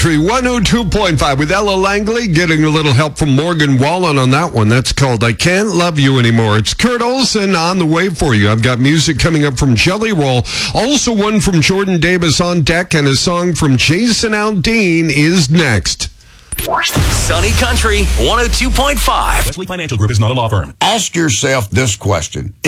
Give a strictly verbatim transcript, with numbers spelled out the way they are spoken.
one oh two point five with Ella Langley, getting a little help from Morgan Wallen on that one. That's called I Can't Love You Anymore. It's Kurt Olson on the way for you. I've got music coming up from Jelly Roll. Also one from Jordan Davis on deck, and a song from Jason Aldean is next. Sunny Country one oh two point five. Wesley Financial Group is not a law firm. Ask yourself this question.